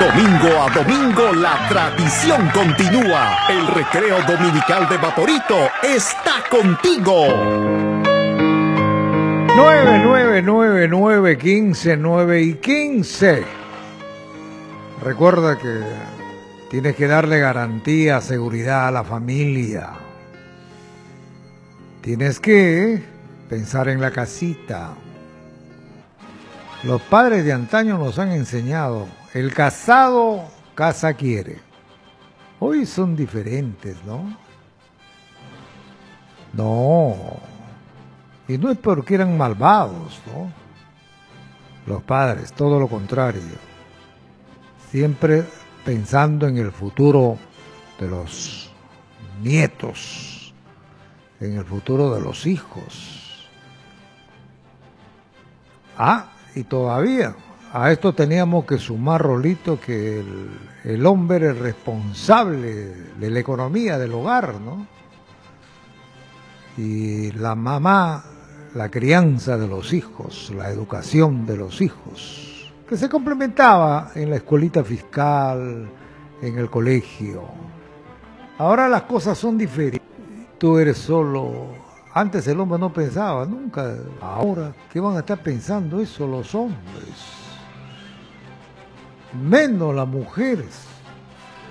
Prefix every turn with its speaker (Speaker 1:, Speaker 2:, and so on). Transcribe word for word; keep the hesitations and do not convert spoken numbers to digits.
Speaker 1: Domingo a domingo la tradición continúa. El recreo dominical de Vaporito está contigo.
Speaker 2: nueve nueve nueve nueve quince nueve y quince. Recuerda que tienes que darle garantía, seguridad a la familia. Tienes que pensar en la casita. Los padres de antaño nos han enseñado, el casado casa quiere. Hoy son diferentes, ¿no? No. Y no es porque eran malvados, ¿no? Los padres, todo lo contrario. Siempre pensando en el futuro de los nietos, en el futuro de los hijos. Ah, y todavía a esto teníamos que sumar, Rolito, que el, el hombre es responsable de la economía del hogar, ¿no? Y la mamá, la crianza de los hijos, la educación de los hijos, que se complementaba en la escuelita fiscal, en el colegio. Ahora las cosas son diferentes. Tú eres solo. Antes el hombre no pensaba nunca. Ahora, ¿qué van a estar pensando eso los hombres? Menos las mujeres.